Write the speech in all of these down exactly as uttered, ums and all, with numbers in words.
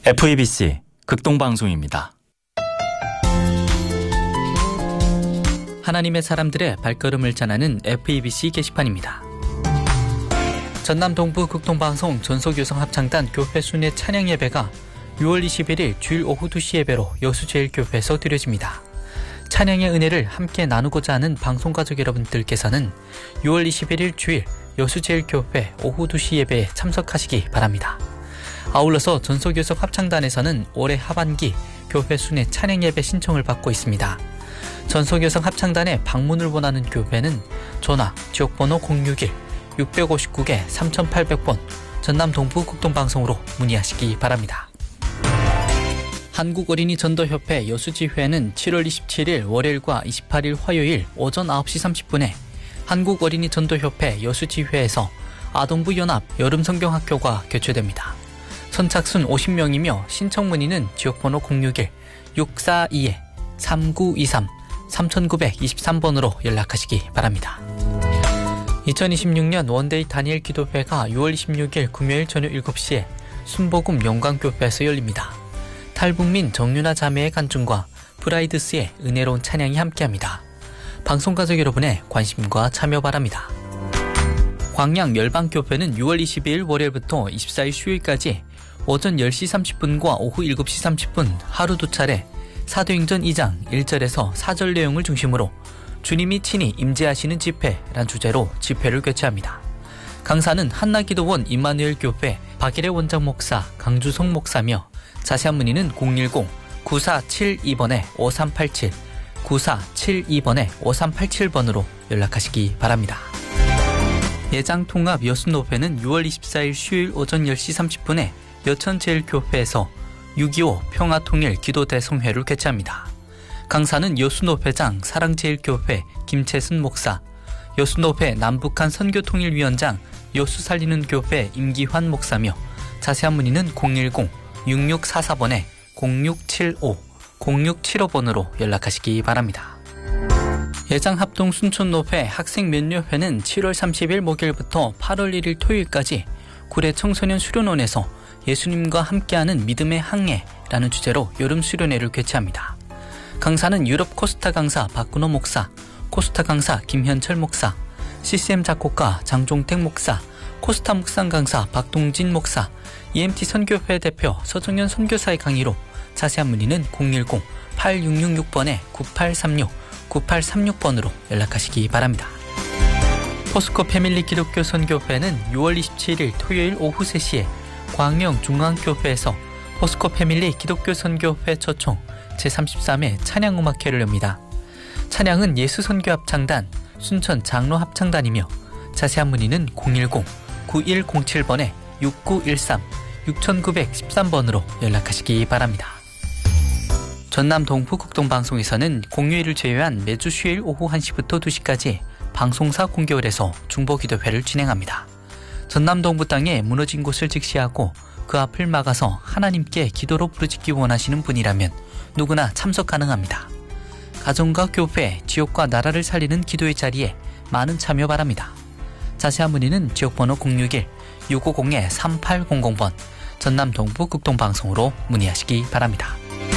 에프이비씨 극동방송입니다. 하나님의 사람들의 발걸음을 전하는 에프이비씨 게시판입니다. 전남 동부 극동방송 전속요성 합창단 교회 순회 찬양 예배가 유월 이십일일 주일 오후 두 시 예배로 여수제일교회에서 드려집니다. 찬양의 은혜를 함께 나누고자 하는 방송가족 여러분들께서는 유월 이십일일 주일 여수제일교회 오후 두 시 예배에 참석하시기 바랍니다. 아울러서 전속요성 합창단에서는 올해 하반기 교회 순회 찬양 예배 신청을 받고 있습니다. 전속요성 합창단에 방문을 원하는 교회는 전화 지역번호 공육일 육오구 개 삼팔공 번 전남 동부 극동방송으로 문의하시기 바랍니다. 한국어린이전도협회 여수지회는 칠월 이십칠일 월요일과 이십팔일 화요일 오전 아홉 시 삼십 분에 한국어린이전도협회 여수지회에서 아동부 연합 여름성경학교가 개최됩니다. 선착순 오십 명이며 신청 문의는 지역번호 공육일 육사이 삼구이삼 삼구이삼 번으로 연락하시기 바랍니다. 이천이십육년 원데이 다니엘 기도회가 유월 이십육일 금요일 저녁 일곱 시에 순복음 영광교회에서 열립니다. 탈북민 정윤아 자매의 간증과 브라이드스의 은혜로운 찬양이 함께합니다. 방송가족 여러분의 관심과 참여 바랍니다. 광양 열방교회는 유월 이십이일 월요일부터 이십사일 수요일까지 오전 열 시 삼십 분과 오후 일곱 시 삼십 분 하루 두 차례 사도행전 이 장 일 절에서 사 절 내용을 중심으로 주님이 친히 임재하시는 집회란 주제로 집회를 개최합니다. 강사는 한나기도원 임마누엘 교회 박일애 원장 목사, 강주성 목사며 자세한 문의는 공일공 구사칠이 번에 오삼팔칠 구사칠이 번에 오삼팔칠 번으로 연락하시기 바랍니다. 예장통합 여수노회는 유월 이십사일 수요일 오전 열 시 삼십 분에 여천제일교회에서 육이오 평화통일 기도대성회를 개최합니다. 강사는 여수노회장 사랑제일교회 김채순 목사, 여수노회 남북한 선교통일위원장 여수살리는교회 임기환 목사며 자세한 문의는 공일공 육육사사 번에 공육칠오 공육칠오 번으로 연락하시기 바랍니다. 예장합동 순천노회 학생면료회는 칠월 삼십일 목요일부터 팔월 일일 토요일까지 구례 청소년 수련원에서 예수님과 함께하는 믿음의 항해라는 주제로 여름 수련회를 개최합니다. 강사는 유럽 코스타 강사 박근호 목사, 코스타 강사 김현철 목사, 씨씨엠 작곡가 장종택 목사, 코스타 묵상 강사 박동진 목사, 이엠티 선교회 대표 서정현 선교사의 강의로 자세한 문의는 공일공 팔육육육 번에 구팔삼육 구팔삼육 번으로 연락하시기 바랍니다. 포스코 패밀리 기독교 선교회는 유월 이십칠일 토요일 오후 세 시에 광영 중앙교회에서 포스코 패밀리 기독교 선교회 초청 제삼십삼 회 찬양음악회를 엽니다. 찬양은 예수선교합창단, 순천 장로합창단이며 자세한 문의는 공일공 구일공칠 번에 육구일삼 육구일삼 번으로 연락하시기 바랍니다. 전남 동부 극동방송에서는 공휴일을 제외한 매주 수요일 오후 한 시부터 두 시까지 방송사 공개월에서 중보기도회를 진행합니다. 전남 동부 땅에 무너진 곳을 직시하고 그 앞을 막아서 하나님께 기도로 부르짖기 원하시는 분이라면 누구나 참석 가능합니다. 가정과 교회, 지역과 나라를 살리는 기도의 자리에 많은 참여 바랍니다. 자세한 문의는 지역번호 공육일 육오공 삼팔공공 번 전남 동부 극동방송으로 문의하시기 바랍니다.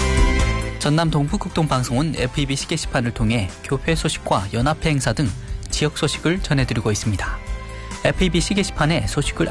전남 동부 극동방송은 에프이비씨 게시판을 통해 교회 소식과 연합회 행사 등 지역 소식을 전해드리고 있습니다. 에프이비씨 게시판에 소식을